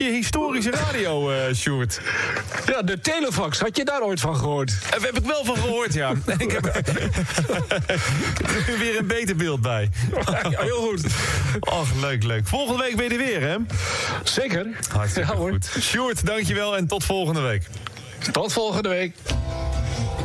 je historische radio, Sjoerd. Ja, de telefax. Had je daar ooit van gehoord? Daar heb ik wel van gehoord, ja. Ik heb er weer een beter beeld bij. Ja, heel goed. Och, leuk. Volgende week ben je er weer, hè? Zeker. Hartstikke Ja, hoor. goed. Sjoerd, dankjewel en tot volgende week. Tot volgende week.